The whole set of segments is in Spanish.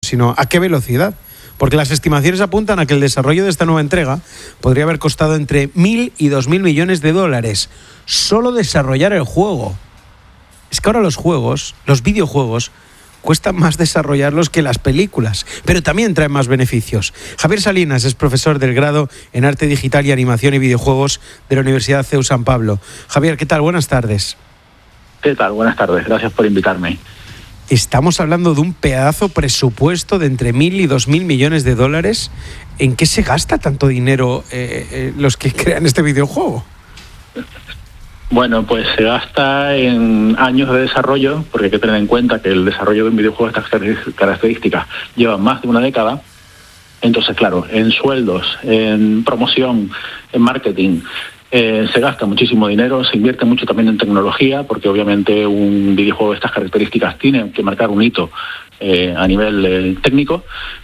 sino a qué velocidad. Porque las estimaciones apuntan a que el desarrollo de esta nueva entrega podría haber costado entre 1.000 y 2.000 millones de dólares. Solo desarrollar el juego. Es que ahora los videojuegos, cuesta más desarrollarlos que las películas, pero también traen más beneficios. Javier Salinas es profesor del grado en Arte Digital y Animación y Videojuegos de la Universidad CEU San Pablo. Javier, ¿qué tal? Buenas tardes. ¿Qué tal? Buenas tardes. Gracias por invitarme. Estamos hablando de un pedazo presupuesto de entre 1.000 y 2.000 millones de dólares. ¿En qué se gasta tanto dinero los que crean este videojuego? Bueno, pues se gasta en años de desarrollo, porque hay que tener en cuenta que el desarrollo de un videojuego de estas características lleva más de una década. Entonces, claro, en sueldos, en promoción, en marketing, se gasta muchísimo dinero, se invierte mucho también en tecnología, porque obviamente un videojuego de estas características tiene que marcar un hito a nivel técnico.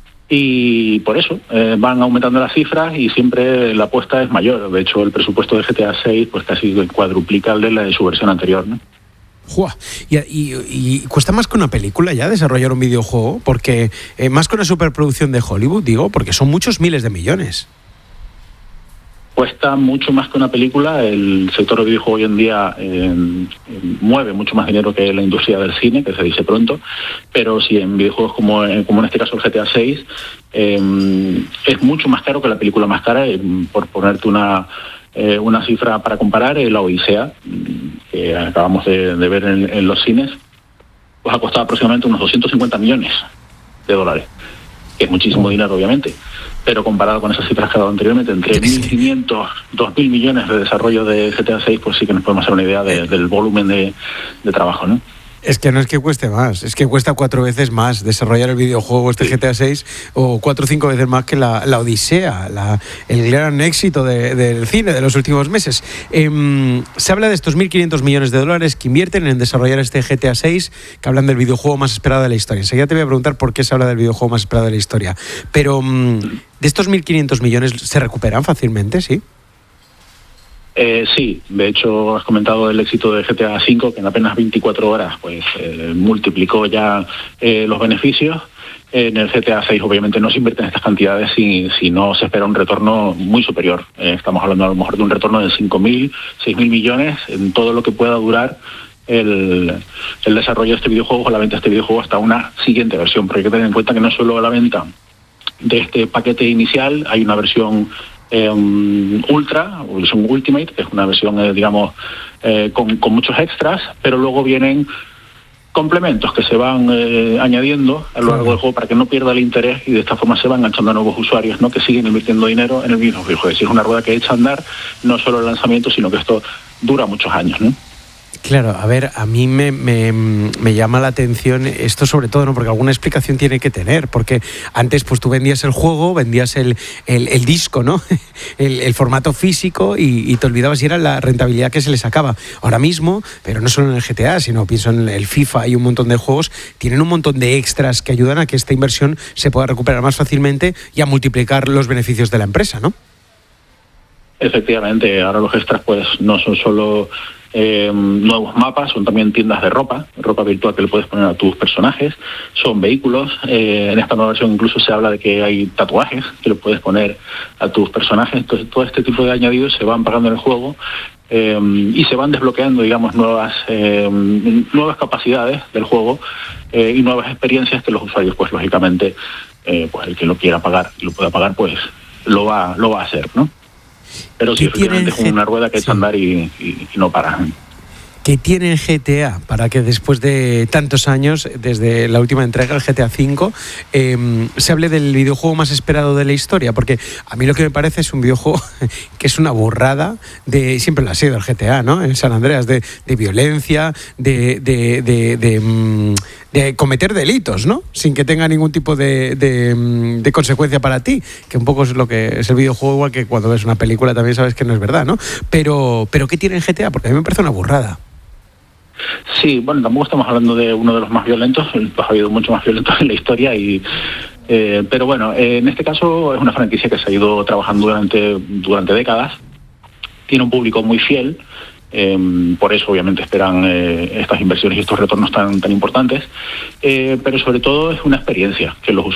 Y por eso van aumentando las cifras y siempre la apuesta es mayor. De hecho, el presupuesto de GTA 6 pues casi cuadruplica el de su versión anterior, ¿no? ¡Jua! ¿Y cuesta más que una película ya desarrollar un videojuego? Porque más que una superproducción de Hollywood, digo, porque son muchos miles de millones. Cuesta mucho más que una película. El sector del videojuego hoy en día mueve mucho más dinero que la industria del cine, que se dice pronto, pero sí, en videojuegos como en este caso el GTA 6 es mucho más caro que la película más cara. Por ponerte una cifra para comparar, la Odisea, que acabamos de ver en los cines, pues ha costado aproximadamente unos 250 millones de dólares, que es muchísimo dinero obviamente, pero comparado con esas cifras que he dado anteriormente, entre 1.500, 2.000 millones de desarrollo de GTA 6, pues sí que nos podemos hacer una idea del volumen de trabajo, ¿no? Es que no es que cueste más, es que cuesta 4 veces más desarrollar el videojuego GTA 6 o 4 o 5 veces más que la Odisea, el gran éxito del cine de los últimos meses. Se habla de estos 1.500 millones de dólares que invierten en desarrollar este GTA 6, que hablan del videojuego más esperado de la historia. Enseguida te voy a preguntar por qué se habla del videojuego más esperado de la historia. Pero de estos 1.500 millones, ¿se recuperan fácilmente, sí? Sí, de hecho has comentado el éxito de GTA V, que en apenas 24 horas pues multiplicó ya los beneficios. En el GTA 6 obviamente no se invierten estas cantidades si no se espera un retorno muy superior. Estamos hablando a lo mejor de un retorno de 5.000, 6.000 millones en todo lo que pueda durar el desarrollo de este videojuego o la venta de este videojuego hasta una siguiente versión, porque hay que tener en cuenta que no solo la venta de este paquete inicial, hay una versión Ultra, o versión Ultimate, que es una versión, con muchos extras, pero luego vienen complementos que se van añadiendo a lo largo del juego para que no pierda el interés y de esta forma se van enganchando a nuevos usuarios, ¿no?, que siguen invirtiendo dinero en el mismo videojuego. Es decir, es una rueda que echa a andar, no solo el lanzamiento, sino que esto dura muchos años, ¿no? Claro, a ver, a mí me llama la atención esto sobre todo, ¿no? Porque alguna explicación tiene que tener, porque antes pues tú vendías el juego, vendías el disco, ¿no? el formato físico y te olvidabas y era la rentabilidad que se le sacaba. Ahora mismo, pero no solo en el GTA, sino pienso en el FIFA y un montón de juegos, tienen un montón de extras que ayudan a que esta inversión se pueda recuperar más fácilmente y a multiplicar los beneficios de la empresa, ¿no? Efectivamente, ahora los extras pues no son solo nuevos mapas, son también tiendas de ropa virtual que le puedes poner a tus personajes, son vehículos, en esta nueva versión incluso se habla de que hay tatuajes que le puedes poner a tus personajes. Entonces todo este tipo de añadidos se van pagando en el juego y se van desbloqueando, digamos, nuevas capacidades del juego y nuevas experiencias que los usuarios, pues lógicamente, pues el que lo quiera pagar y lo pueda pagar, pues lo va a hacer, ¿no? Pero sí, efectivamente es una rueda que echa a andar y no para. ¿Qué tiene el GTA para que después de tantos años, desde la última entrega, el GTA V, se hable del videojuego más esperado de la historia? Porque a mí lo que me parece es un videojuego que es una burrada siempre lo ha sido el GTA, ¿no? En San Andreas, de violencia, de cometer delitos, ¿no? Sin que tenga ningún tipo de consecuencia para ti, que un poco es lo que es el videojuego, igual que cuando ves una película también sabes que no es verdad, ¿no? Pero ¿qué tiene el GTA? Porque a mí me parece una burrada. Sí, bueno, tampoco estamos hablando de uno de los más violentos, ha habido mucho más violentos en la historia, pero bueno, en este caso es una franquicia que se ha ido trabajando durante décadas, tiene un público muy fiel, por eso obviamente esperan estas inversiones y estos retornos tan importantes, pero sobre todo es una experiencia que los